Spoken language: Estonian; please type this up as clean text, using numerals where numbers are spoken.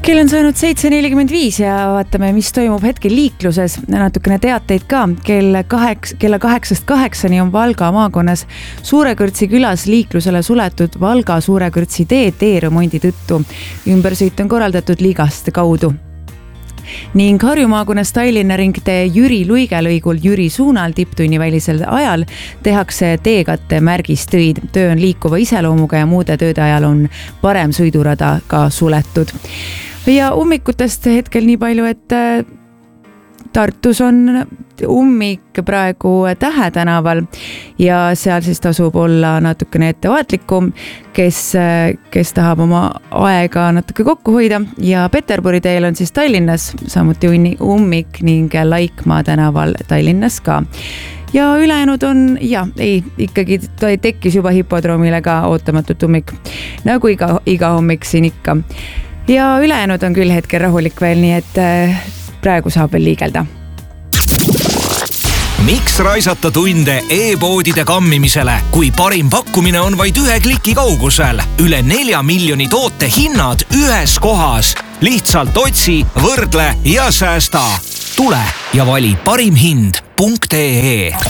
Kell on saanud 7:45 ja vaatame, mis toimub hetkel liikluses. Natukene teateid ka. Kella 8:08 on Valga maakonnas Suurekõrtsi külas liiklusele suletud Valga Suurekõrtsi teeremondi tõttu. Ümbersõit on korraldatud Ligaste kaudu. Ning Harju maakonnas Tallinna ringtee Jüri Luige lõigul Jüri suunal tipptunni välisel ajal tehakse teekatte märgistöid. Töö on liikuva iseloomuga ja muude tööde ajal on parem sõidurada ka suletud. Ja ummikutest hetkel nii palju, et Tartus on ummik praegu Tähe tänaval ja seal siis tasub olla natukene ettevaatlikum, kes tahab oma aega natuke kokku hoida. Ja Peterburi teel on siis Tallinnas samuti ummik ning Laikmaa tänaval Tallinnas ka. Ja ülejäänud on, ikkagi tekkis juba hipodroomile ka ootamatut ummik, nagu iga hommik siin ikka. Ja ülejäänud on küll hetkel rahulik veel, nii et praegu saab veel liigelda. Miks raisata tunde e-poodide kammimisele, kui parim pakkumine on vaid 1 kliki kaugusel? Üle 4 miljoni toote hinnad ühes kohas. Lihtsalt otsi, võrdle ja säästa. Tule ja vali parimhind.ee